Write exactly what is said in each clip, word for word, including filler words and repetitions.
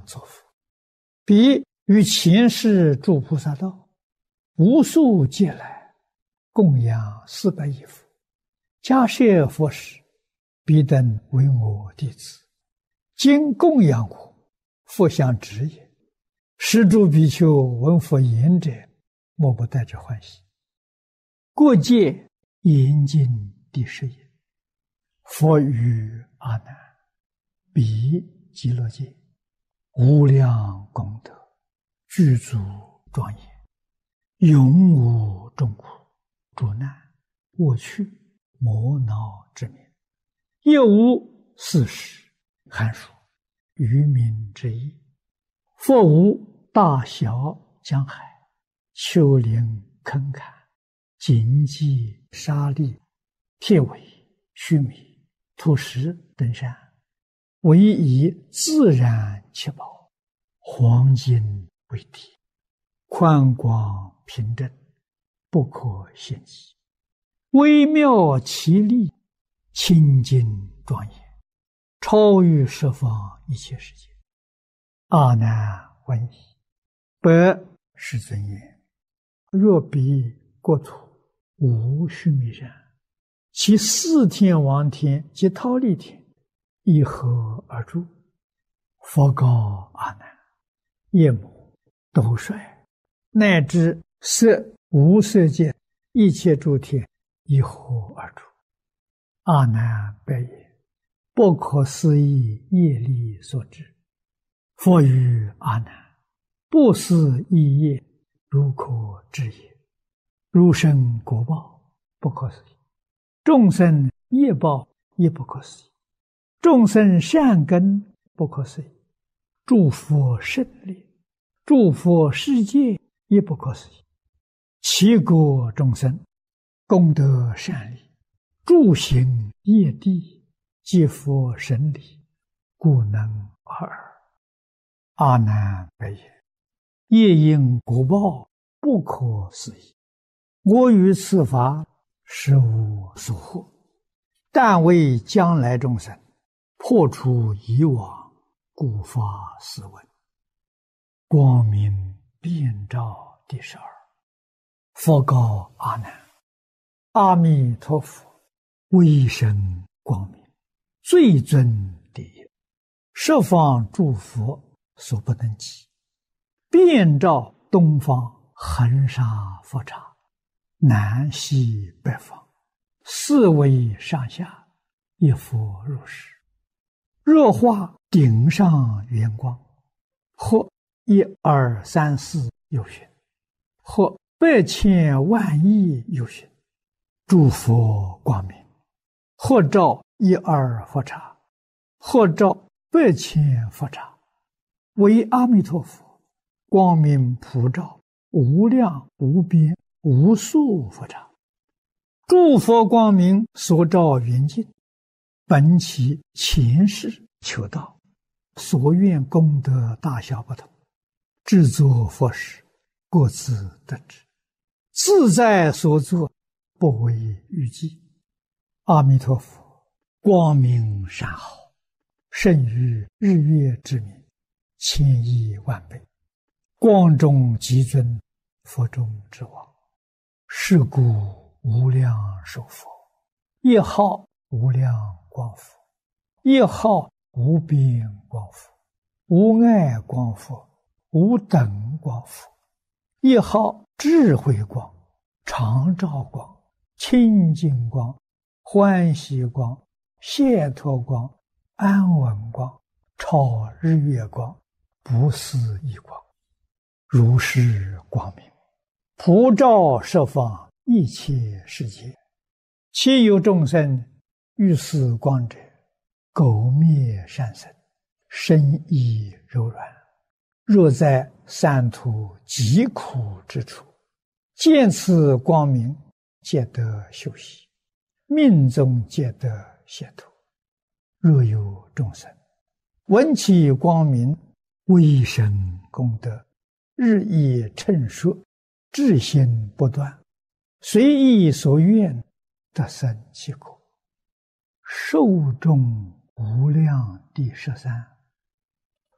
作福。彼于前世诸菩萨道，无数劫来供养四百亿佛，迦叶佛时，彼等为我弟子，今供养我，复相指也。施诸比丘闻佛言者，莫不带着欢喜。过界严禁第十也。佛语阿难：彼极乐界无量功德，具足庄严，永无众苦、诸难、恶趣、魔恼之名，亦无四时、寒暑、愚民之意。佛无大小江海、丘陵坑坎、荆棘沙砾、铁苇须弥、土石等山，唯以自然七宝、黄金为体，宽广平正，不可限计，微妙奇丽，清净庄严，超于十方一切世界。阿难闻已，白世尊言：若彼国土无须弥山，其四天王天及忉利天以何而住？佛告阿难：夜母、斗率，乃至色无色界一切诸天以何而住？阿难白言：不可思议业力所致。佛语阿难：不思议业，如可知也。如生果报，不可思议；众生业报，亦不可思议；众生善根，不可思议；诸佛胜利，诸佛世界，亦不可思议。其国众生功德善利，诸行业地，皆佛神理，故能尔。阿难白言：业因果报，不可思议。我于此法实无所获，但为将来众生破除以往，故发斯文。光明遍照第十二。佛告阿难：阿弥陀佛威神光明，最尊第一，十方诸佛所不能及，遍照东方恒沙佛刹，南西北方，四维上下，一佛如是。若化顶上圆光，或一二三四有寻，或百千万亿有寻，诸佛光明，或照一二佛刹，或照百千佛刹，为阿弥陀佛光明普照无量无边无数佛刹。诸佛光明所照圆净，本其前世求道，所愿功德大小不同，制作佛时各自得知，自在所作，不为预计。阿弥陀佛光明善好，胜于日月之明，千亿万倍，光中极尊，佛中之王。是故无量寿佛，一号无量光佛，一号无边光佛，无碍光佛，无等光佛，一号智慧光、常照光、清净光、欢喜光、解脱光、安稳光、超日月光、不思议光，如是光明普照十方一切世界。其有众生遇此光者，苟灭善身，身意柔软，若在三途极苦之处，见此光明，皆得休息，命中皆得解脱。若有众生闻其光明，威神功德日益称说，至心不断，随意所愿，得生其果。寿众无量第十三。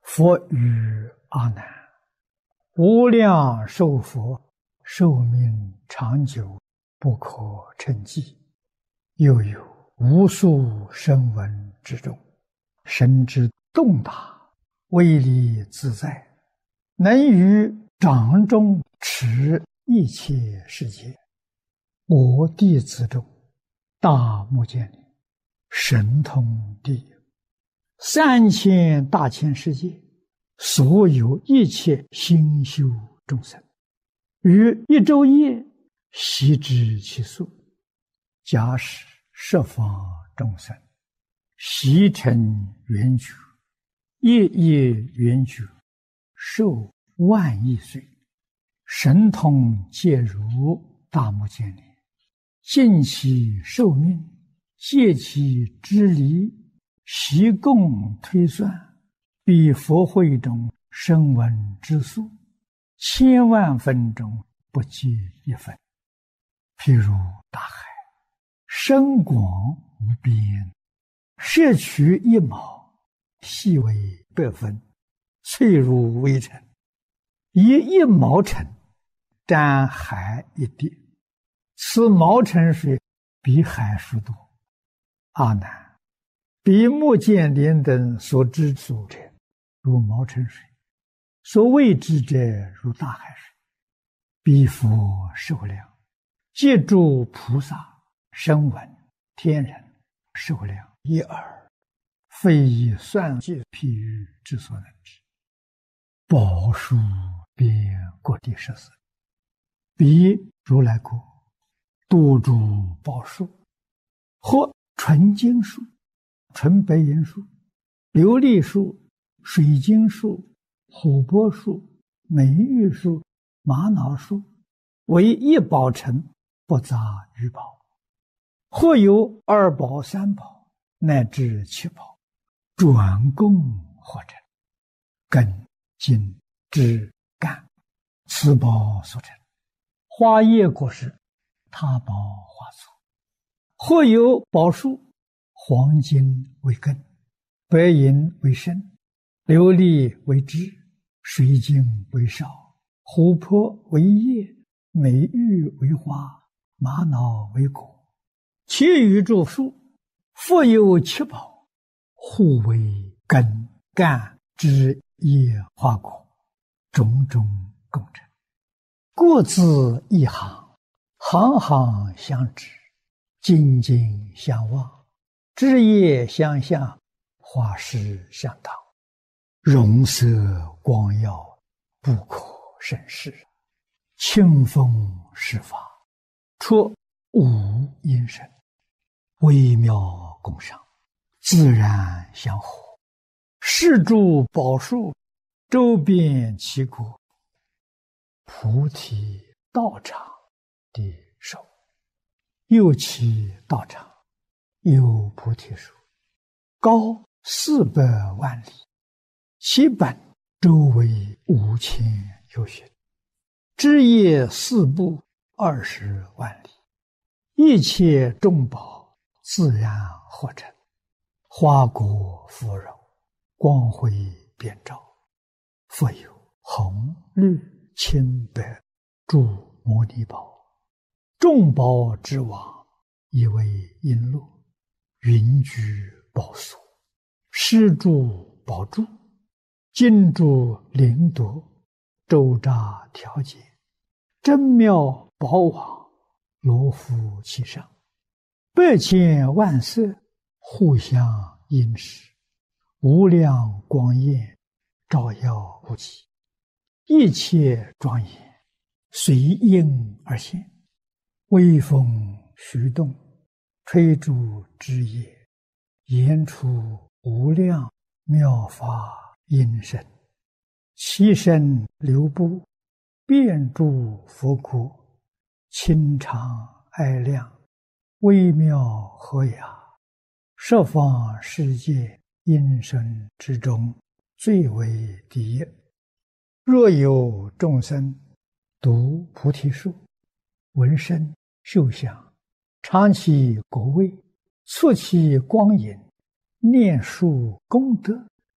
佛语阿难：无量寿佛寿命长久，不可称计。又有无数声闻之中，神之洞达，威力自在，能于掌中持一切世界。我弟子中，大目犍连神通第一，三千大千世界所有一切心修众生，于一昼夜悉知其数。假使十方众生悉成圆觉，夜夜圆觉，寿万亿岁，神通皆如大目犍连，尽其寿命，借其之离，悉共推算，比佛会中声闻之数，千万分中不计一分。譬如大海，深广无边，摄取一毛，细为百分，脆如微尘，以一毛尘沾海一滴，此毛尘水比海数多。阿难，比目犍连等所知数者，如毛尘水；所未知者，如大海水。彼佛寿量，借诸菩萨、声闻、天人寿量一耳，非以算计譬喻之所能知。宝树遍各地十四，彼如来国多诸宝树，或纯金树、纯白银树、琉璃树、水晶树、琥珀树、美玉树、玛瑙树，为一宝城，不杂于宝。或有二宝、三宝，乃至七宝，转供或成，根、茎、枝、干，此宝所成。花叶果实，他宝花簇。或有宝树，黄金为根，白银为身，琉璃为枝，水晶为少，琥珀为叶，美玉为花，玛瑙为果。其余诸树，复有七宝，互为根、干、枝、叶、花、果，种种共成。各自一行，行行相知，紧紧相望，枝叶相向，花实相当，容色光耀，不可胜视。清风施法，出无因声，微妙共赏，自然相合。是诸宝树，周遍其国，菩提道场的手。又其道场有菩提树，高四百万里，其本周围五千由旬，枝叶四部二十万里，一切众宝自然合成，花果芙蓉，光辉遍照。复有红、绿、青、白诸摩尼宝，众宝之王，以为璎珞，云居宝所，施诸宝柱，金珠灵夺，周匝调节，真妙宝网，罗敷其上，百千万色，互相映饰，无量光焰，照耀不齐，一切庄严，随应而现。微风徐动，吹竹枝叶，言出无量妙法音声，其声流布，遍诸佛国，清长哀亮，微妙和雅，十方世界音声之中，最为第一。若有众生读菩提树，闻声嗅香，尝其果味，触其光影，念述功德，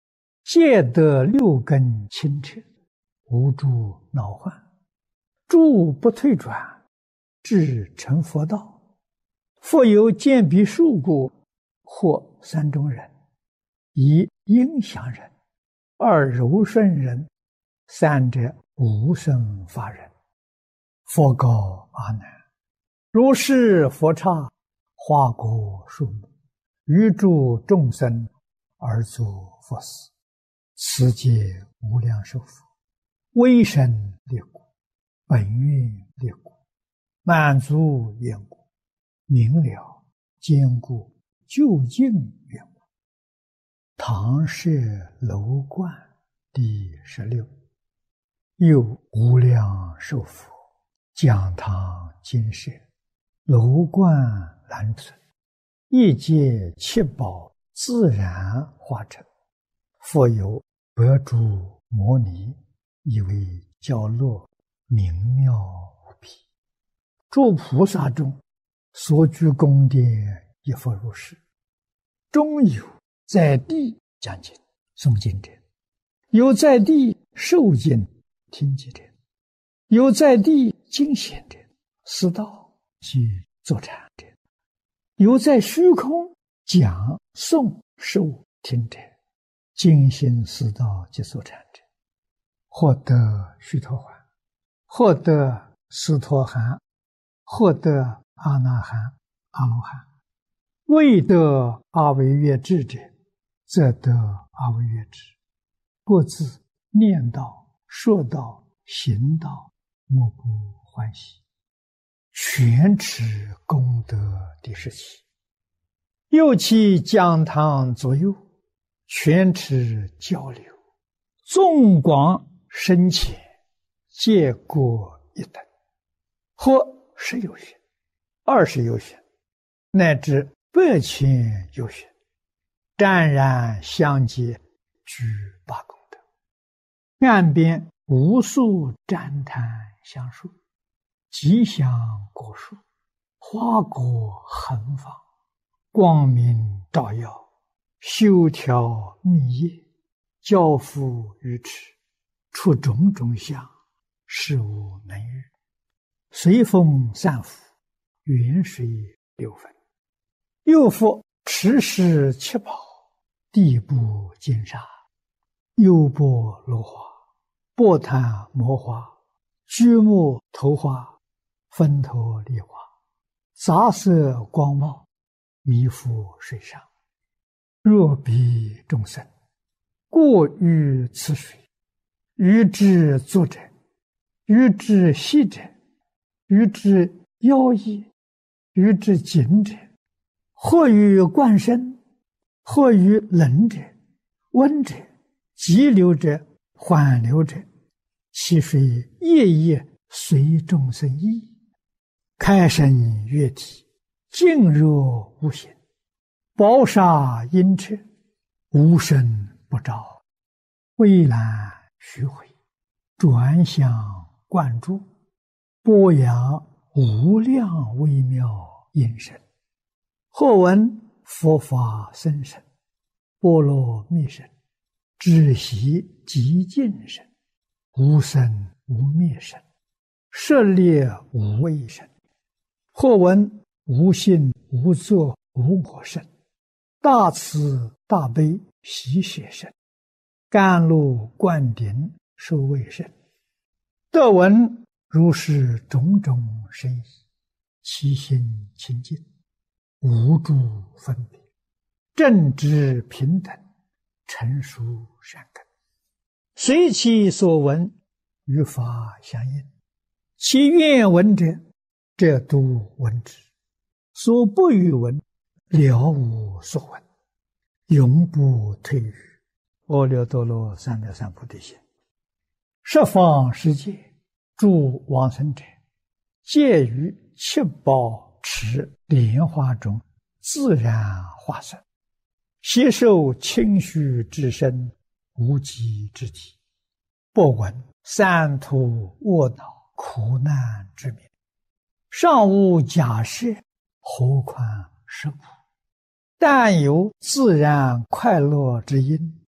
戒得六根清澈，无诸恼患，诸不退转，至成佛道。复有见彼数故，或三种人：一应祥人，二柔顺人，三者无生法人。佛告阿难：如是佛刹，花果树木，于诸众生而作佛事，此皆无量寿佛，威神力故，本愿力故，满足愿故，明了坚固究竟愿故。唐舍楼观第十六。又无量寿佛讲堂金舍，楼观兰存，一界七宝自然化成，复有百诸摩尼，以为教落，明妙无比。诸菩萨中所居宫殿，亦复如是。中有在地讲经诵经者，有在地受经听经者，有在地经显者，思道及坐禅者，有在虚空讲诵受听者，精心思道及坐禅者，获得须陀洹，获得斯陀含，获得阿那含、阿罗汉。未得阿惟越致者，则得阿惟越致。各自念道、说道、行道，莫不欢喜。全持功德第十七。又其讲堂左右，全持交流，纵广深浅，皆各一等，或十有许，二十有许，乃至百千有许，湛然相接，具八功德。岸边无数赞叹香树，吉祥果树，花果横放，光明照耀，修条密叶，交付于持，出种种相，事无能遇。随风散伏，远水流分。又复持世七宝，地部金沙，优波罗花，波檀摩花，居木头花，分头梨花，杂色光茂，弥覆水上。若彼众生过于此水，于之作者，于之息者，于之妖异，于之紧者，或于灌身，或于冷者、温者、急流者、缓流者，其水夜夜随众生意，开生月体，静若无形，宝沙阴彻，无声不照，蔚蓝虚回，转向灌注，播扬无量微妙音声。或闻佛法深深，波罗蜜声，止息极尽声，无生无灭声，舍猎无畏声。或闻无性无作无我声，大慈大悲喜舍声，甘露灌顶受畏声。得闻如是种种深意，其心清净，无诸分别，正知平等，成熟善根，随其所闻，与法相应。其愿闻者，则都闻之；所不欲闻，了无所闻，永不退于阿耨多罗三藐三菩提心。十方世界诸往生者，皆于七宝池莲花中自然化身，携受清虚之身，无极之体，不闻三途卧恼苦难之名，尚无假设，何况是苦？但有自然快乐之因，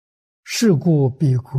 是故彼国